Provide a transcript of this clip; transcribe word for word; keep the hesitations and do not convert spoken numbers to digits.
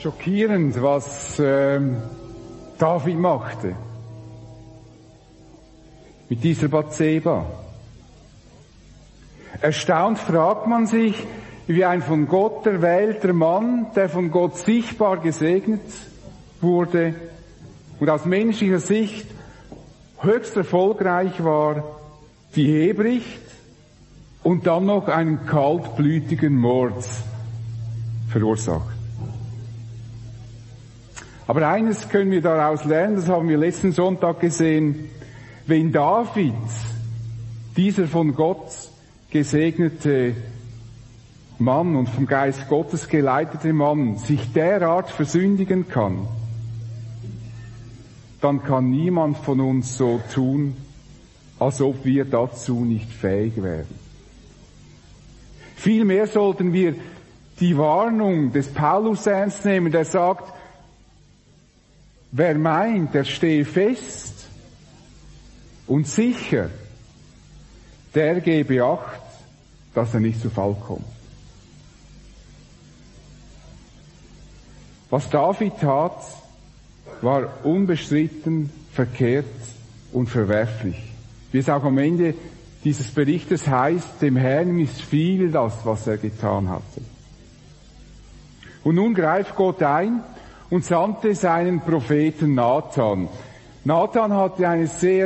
Schockierend, was ähm, David machte mit dieser Bathseba. Erstaunt fragt man sich, wie ein von Gott erwählter Mann, der von Gott sichtbar gesegnet wurde und aus menschlicher Sicht höchst erfolgreich war, die Ehe bricht und dann noch einen kaltblütigen Mord verursacht. Aber eines können wir daraus lernen, das haben wir letzten Sonntag gesehen: Wenn David, dieser von Gott gesegnete Mann und vom Geist Gottes geleitete Mann, sich derart versündigen kann, dann kann niemand von uns so tun, als ob wir dazu nicht fähig wären. Vielmehr sollten wir die Warnung des Paulus ernst nehmen, der sagt, wer meint, er stehe fest und sicher, der gebe Acht, dass er nicht zu Fall kommt. Was David tat, war unbestritten verkehrt und verwerflich. Wie es auch am Ende dieses Berichtes heißt, dem Herrn missfiel das, was er getan hatte. Und nun greift Gott ein und sandte seinen Propheten Nathan. Nathan hatte eine sehr